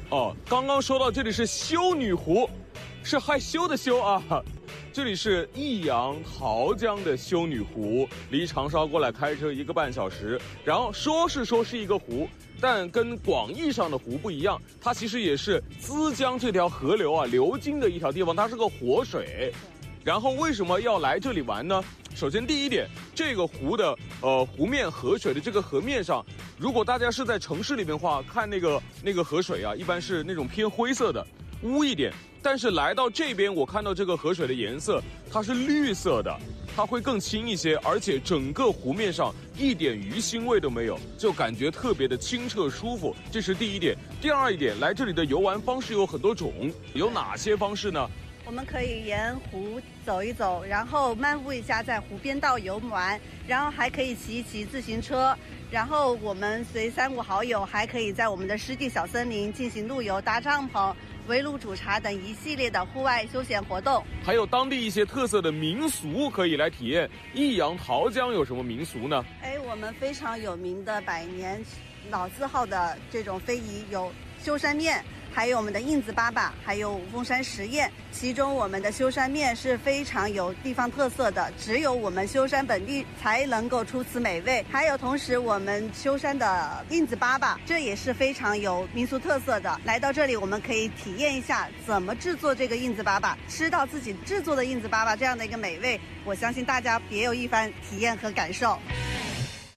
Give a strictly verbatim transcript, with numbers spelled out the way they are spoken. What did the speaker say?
哦，刚刚说到这里是修女湖，是害羞的羞啊。这里是益阳桃江的修女湖，离长沙过来开车一个半小时。然后说是说是一个湖，但跟广义上的湖不一样，它其实也是资江这条河流啊流经的一条地方，它是个活水。然后为什么要来这里玩呢？首先第一点，这个湖的呃湖面河水的这个河面上，如果大家是在城市里面的话，看那个那个河水啊，一般是那种偏灰色的，污一点。但是来到这边，我看到这个河水的颜色，它是绿色的，它会更清一些，而且整个湖面上一点鱼腥味都没有，就感觉特别的清澈舒服。这是第一点。第二一点，来这里的游玩方式有很多种，有哪些方式呢？ 我们可以沿湖走一走，然后漫步一下，在湖边道游玩，然后还可以骑一骑自行车，然后我们随三五好友还可以在我们的湿地小森林进行路游、搭帐篷、围炉煮茶等一系列的户外休闲活动， 还有当地一些特色的民俗可以来体验。益阳桃江有什么民俗呢？ 哎，我们非常有名的百年老字号的这种非遗有修山面，还有我们的印子粑粑，还有五峰山石宴。其中我们的修山面是非常有地方特色的，只有我们修山本地才能够出此美味。还有同时我们修山的印子粑粑，这也是非常有民俗特色的。来到这里我们可以体验一下怎么制作这个印子粑粑，吃到自己制作的印子粑粑这样的一个美味，我相信大家别有一番体验和感受。